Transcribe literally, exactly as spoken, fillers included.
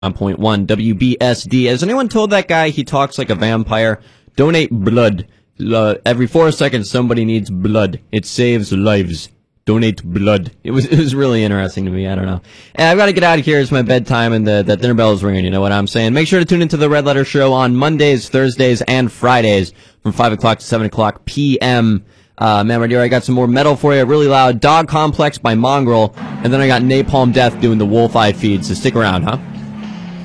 one point one W B S D. Has anyone told that guy he talks like a vampire? Donate blood. Uh, every four seconds, somebody needs blood. It saves lives. Donate blood. It was it was really interesting to me. I don't know. And I've got to get out of here. It's my bedtime, and the, the dinner bell is ringing. You know what I'm saying? Make sure to tune into the Red Letter Show on Mondays, Thursdays, and Fridays from five o'clock to seven o'clock p m Uh, man, right here, I got some more metal for you. Really loud. Dog Complex by Mongrel. And then I got Napalm Death doing the Wolf Eye feed. So stick around, huh?